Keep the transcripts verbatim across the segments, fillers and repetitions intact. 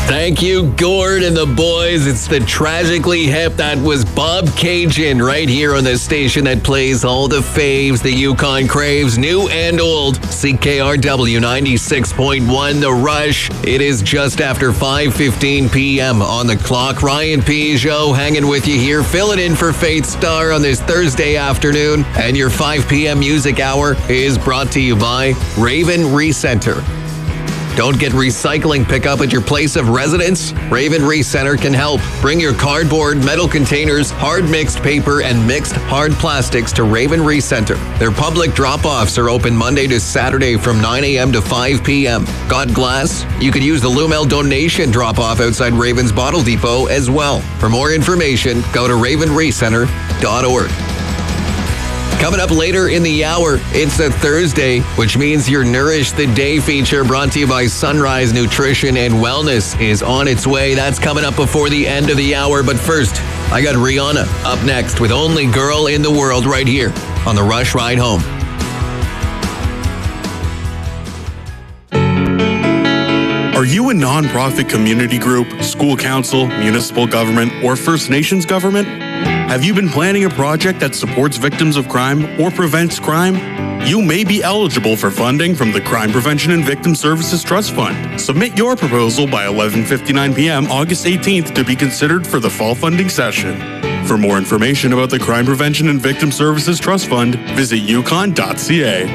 Thank you, Gord and the boys. It's the Tragically Hip. That was Bob Cajun right here on the station that plays all the faves the Yukon craves, new and old. C K R W ninety-six point one, The Rush. It is just after five fifteen p.m. on the clock. Ryan Peugeot hanging with you here, filling in for Faith Star on this Thursday afternoon. And your five p.m. music hour is brought to you by Raven Recenter. Don't get recycling pickup at your place of residence? Raven Recenter can help. Bring your cardboard, metal containers, hard mixed paper, and mixed hard plastics to Raven Recenter. Their public drop-offs are open Monday to Saturday from nine a.m. to five p.m. Got glass? You could use the Lumel donation drop-off outside Raven's Bottle Depot as well. For more information, go to raven recenter dot org. Coming up later in the hour, it's a Thursday, which means your Nourish the Day feature brought to you by Sunrise Nutrition and Wellness is on its way. That's coming up before the end of the hour. But first, I got Rihanna up next with Only Girl in the World right here on the Rush Ride Home. Are you a nonprofit community group, school council, municipal government, or First Nations government? Have you been planning a project that supports victims of crime or prevents crime? You may be eligible for funding from the Crime Prevention and Victim Services Trust Fund. Submit your proposal by eleven fifty-nine p.m. August eighteenth to be considered for the fall funding session. For more information about the Crime Prevention and Victim Services Trust Fund, visit yukon dot c a.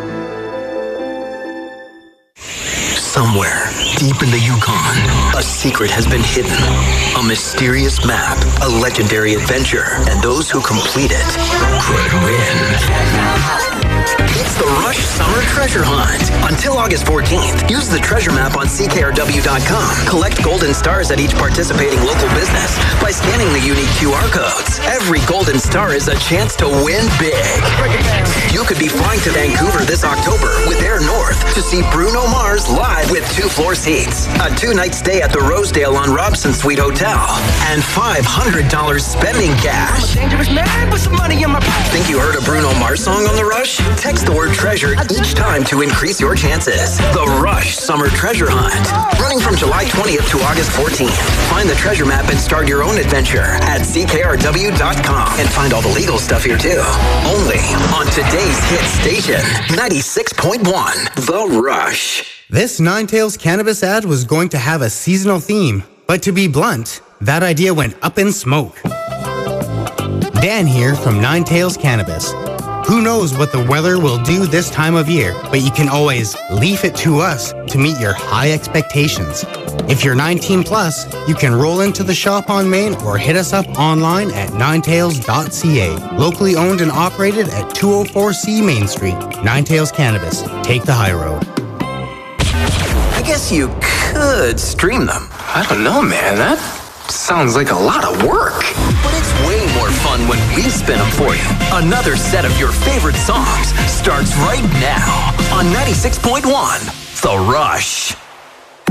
Somewhere deep in the Yukon, a secret has been hidden. A mysterious map, a legendary adventure, and those who complete it could win. It's the Rush Summer Treasure Hunt. Until August fourteenth, use the treasure map on c k r w dot com. Collect golden stars at each participating local business by scanning the unique Q R codes. Every golden star is a chance to win big. You could be flying to Vancouver this October with Air North to see Bruno Mars live with two floor seats, a two-night stay at the Rosedale on Robson Suite Hotel, and five hundred dollars spending cash. I'm a dangerous man with some money in my pocket. Think you heard a Bruno Mars song on The Rush? Text the word treasure each time to increase your chances. The Rush Summer Treasure Hunt. Running from July twentieth to August fourteenth. Find the treasure map and start your own adventure at c k r w dot com. And find all the legal stuff here too. Only on today's hit station, ninety-six point one, The Rush. This Nine Tails Cannabis ad was going to have a seasonal theme, but to be blunt, that idea went up in smoke. Dan here from Nine Tails Cannabis. Who knows what the weather will do this time of year, but you can always leave it to us to meet your high expectations. If you're nineteen plus, you can roll into the shop on Main or hit us up online at nine tails dot c a. Locally owned and operated at two oh four C Main Street. Nine Tails Cannabis. Take the high road. I guess you could stream them. I don't know, man. That sounds like a lot of work. But it's way more fun when we spin them for you. Another set of your favorite songs starts right now on ninety-six point one, The Rush.